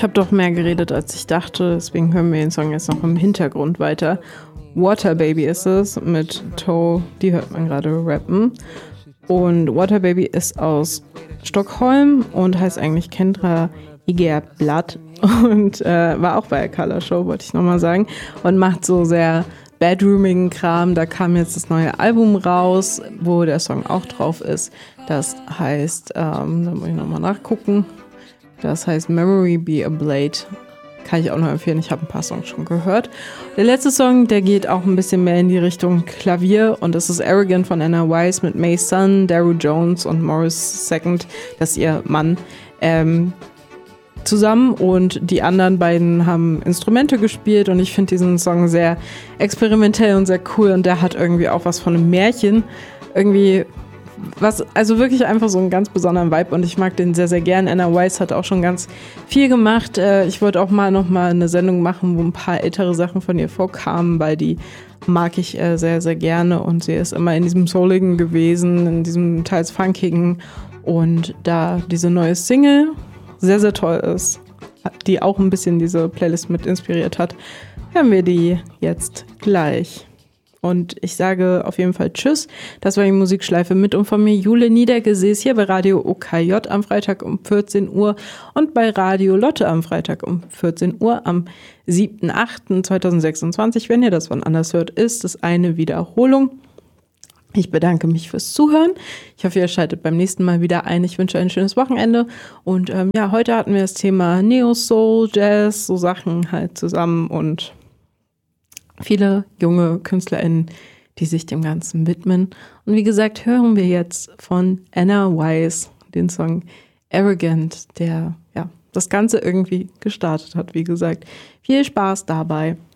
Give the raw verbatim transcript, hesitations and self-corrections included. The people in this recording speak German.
ich habe doch mehr geredet, als ich dachte. Deswegen hören wir den Song jetzt noch im Hintergrund weiter. Water Baby ist es mit Toe, die hört man gerade rappen. Und Water Baby ist aus Stockholm und heißt eigentlich Kendra Egerblatt und äh, war auch bei der Color Show, wollte ich nochmal sagen. Und macht so sehr bedroomigen Kram. Da kam jetzt das neue Album raus, wo der Song auch drauf ist. Das heißt, ähm, da muss ich nochmal nachgucken. Das heißt Memory Be a Blade. Kann ich auch noch empfehlen. Ich habe ein paar Songs schon gehört. Der letzte Song, der geht auch ein bisschen mehr in die Richtung Klavier. Und das ist Arrogant von Anna Wise mit May Sun, Daru Jones und Morris Second. Das ist ihr Mann. Ähm, zusammen. Und die anderen beiden haben Instrumente gespielt. Und ich finde diesen Song sehr experimentell und sehr cool. Und der hat irgendwie auch was von einem Märchen. Irgendwie... Was, also wirklich einfach so einen ganz besonderen Vibe und ich mag den sehr, sehr gern. Anna Wise hat auch schon ganz viel gemacht. Ich wollte auch mal noch mal eine Sendung machen, wo ein paar ältere Sachen von ihr vorkamen, weil die mag ich sehr, sehr gerne und sie ist immer in diesem Souligen gewesen, in diesem teils Funkigen und da diese neue Single sehr, sehr toll ist, die auch ein bisschen diese Playlist mit inspiriert hat, hören wir die jetzt gleich. Und ich sage auf jeden Fall Tschüss. Das war die Musikschleife mit und von mir Jule Niedergesäß hier bei Radio O K J am Freitag um vierzehn Uhr und bei Radio Lotte am Freitag um vierzehn Uhr am siebten achten zweitausendsechsundzwanzig. Wenn ihr das von anders hört, ist es eine Wiederholung. Ich bedanke mich fürs Zuhören. Ich hoffe, ihr schaltet beim nächsten Mal wieder ein. Ich wünsche ein schönes Wochenende. Und ähm, ja, heute hatten wir das Thema Neo Soul, Jazz, so Sachen halt zusammen und viele junge KünstlerInnen, die sich dem Ganzen widmen. Und wie gesagt, hören wir jetzt von Anna Wise den Song Arrogant, der ja das Ganze irgendwie gestartet hat. Wie gesagt, viel Spaß dabei.